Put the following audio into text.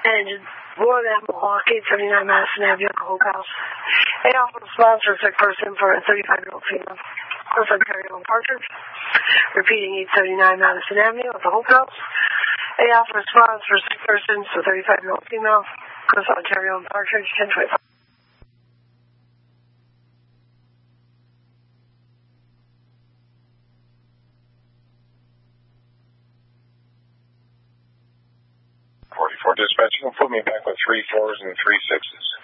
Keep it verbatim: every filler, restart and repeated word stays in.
Engine one at Mohawk, eight seventy-nine Madison Avenue, Hope House. A Alpha response for a sick person for a thirty-five-year-old female. Coast Ontario and Partridge. Repeating, eight seventy-nine Madison Avenue at the Hope House. A Alpha response for a sick person for a thirty-five-year-old female. Coast Ontario and Partridge, ten twenty-five. forty-four dispatch, you can put me back with three fours and three sixes.